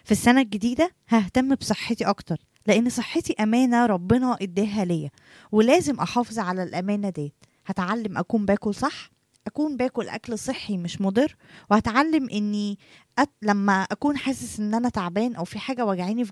في السنة الجديدة ههتم بصحتي أكتر، لأن صحتي أمانة ربنا إداها ليا، ولازم أحافظ على الأمانة دي. هتعلم أكون باكل صح، أكون باكل أكل صحي مش مضر، وهتعلم إني لما أكون حاسس إن أنا تعبان أو في حاجة وجعاني في